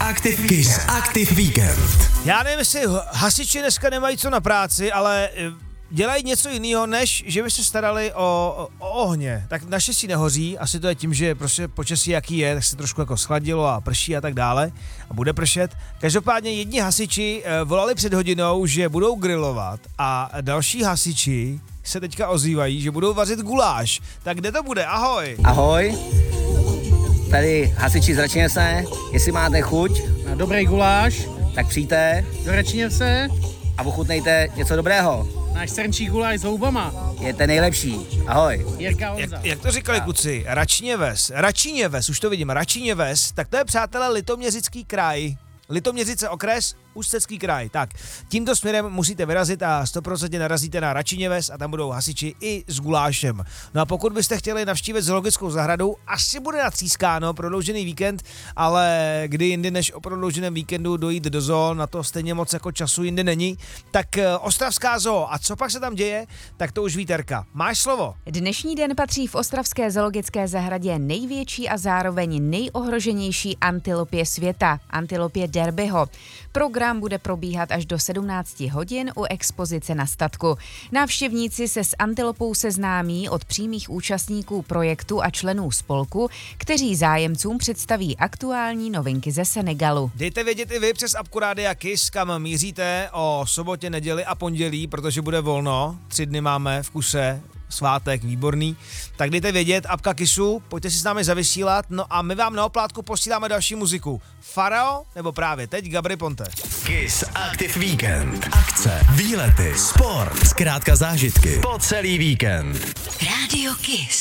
Kiss Aktiv víkend. Já nevím, jestli hasiči dneska nemají co na práci, ale dělají něco jiného, než že by se starali o ohně. Tak naštěstí nehoří, asi to je tím, že prostě počasí jaký je, tak se trošku jako schladilo a prší a tak dále a bude pršet. Každopádně jedni hasiči volali před hodinou, že budou grilovat a další hasiči se teďka ozývají, že budou vařit guláš. Tak kde to bude? Ahoj! Ahoj, tady hasiči z Račiněvse, jestli máte chuť Na dobrý guláš, tak přijďte do Račiněvse, a ochutnejte něco dobrého. náš srnčí guláš s houbama. Je ten nejlepší. Ahoj. Jirka Honza. Jak to říkali kluci? Račiněves, už to vidím, Račiněves, tak to je, přátelé, Litoměřický kraj. Litoměřice okres, Ústecký kraj. Tak, tímto směrem musíte vyrazit a 100% narazíte na Račiněves a tam budou hasiči i s gulášem. No a pokud byste chtěli navštívit zoologickou zahradu, asi bude natřískáno prodloužený víkend, ale kdy jindy než o prodlouženém víkendu dojít do zoo, na to stejně moc jako času jindy není. Tak Ostravská zoo, a co pak se tam děje, tak to už ví Terka. Máš slovo. Dnešní den patří v Ostravské zoologické zahradě největší a zároveň nejohroženější antilopě světa, antilopě derbyho. Program bude probíhat až do 17 hodin u expozice na statku. Návštěvníci se s antilopou seznámí od přímých účastníků projektu a členů spolku, kteří zájemcům představí aktuální novinky ze Senegalu. Dejte vědět i vy přes apku Rádia Kiss, kam míříte o sobotě, neděli a pondělí, protože bude volno. 3 dny máme v kuse, svátek, výborný. Tak dejte vědět, apka Kissu, pojďte si s námi zavysílat, no a my vám na oplátku posíláme další muziku. Farao, nebo právě teď Gabry Ponte. Kiss Aktiv víkend. Akce, výlety, sport, zkrátka zážitky po celý víkend. Rádio Kiss.